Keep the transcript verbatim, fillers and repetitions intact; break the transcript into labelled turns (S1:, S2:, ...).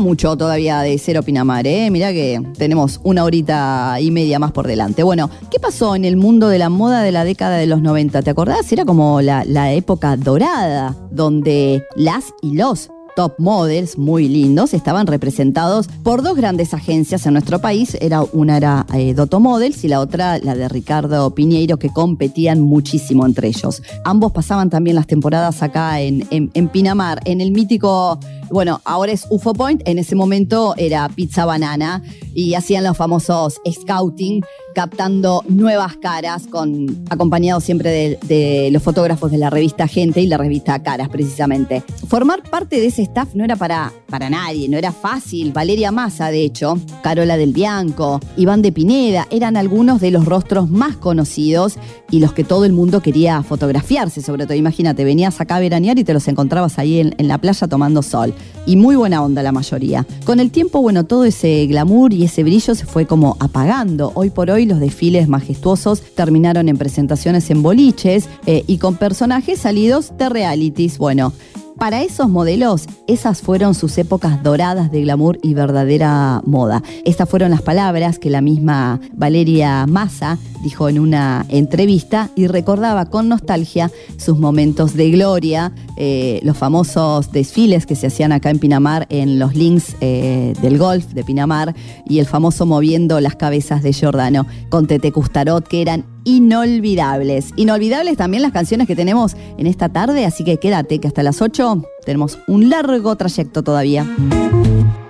S1: mucho todavía de Cero Pinamar, ¿eh? Mirá que tenemos una horita y media más por delante. Bueno, ¿qué pasó en el mundo de la moda de la década de los noventa? ¿Te acordás? Era como la, la época dorada, donde las y los top models muy lindos estaban representados por dos grandes agencias en nuestro país. Era, una era eh, Dotto Models y la otra la de Ricardo Piñeiro, que competían muchísimo entre ellos. Ambos pasaban también las temporadas acá en, en, en Pinamar, en el mítico, bueno, ahora es U F O Point, en ese momento era Pizza Banana, y hacían los famosos scouting, captando nuevas caras, con, acompañados siempre de, de los fotógrafos de la revista Gente y la revista Caras, precisamente. Formar parte de ese staff no era para, para nadie, no era fácil. Valeria Massa, de hecho, Carola Del Bianco, Iván de Pineda, eran algunos de los rostros más conocidos y los que todo el mundo quería fotografiarse, sobre todo. Imagínate, venías acá a veranear y te los encontrabas ahí en, en la playa tomando sol. Y muy buena onda la mayoría. Con el tiempo, bueno, todo ese glamour y ese brillo se fue como apagando. Hoy por hoy los desfiles majestuosos terminaron en presentaciones en boliches eh, y con personajes salidos de realities. Bueno, para esos modelos, esas fueron sus épocas doradas de glamour y verdadera moda. Estas fueron las palabras que la misma Valeria Massa dijo en una entrevista y recordaba con nostalgia sus momentos de gloria, eh, los famosos desfiles que se hacían acá en Pinamar en los links eh, del golf de Pinamar y el famoso moviendo las cabezas de Giordano con Tete Custarot, que eran inolvidables. Inolvidables también las canciones que tenemos en esta tarde, así que quédate que hasta las ocho tenemos un largo trayecto todavía.